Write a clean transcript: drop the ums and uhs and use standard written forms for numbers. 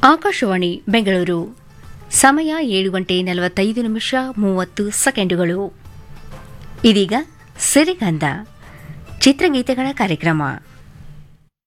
ಆಕಾಶವಾಣಿ ಬೆಂಗಳೂರು ಸಮಯ 7:45 ಇದೀಗ ಸಿರಿಗಂಧ ಚಿತ್ರಗೀತೆಗಳ ಕಾರ್ಯಕ್ರಮ.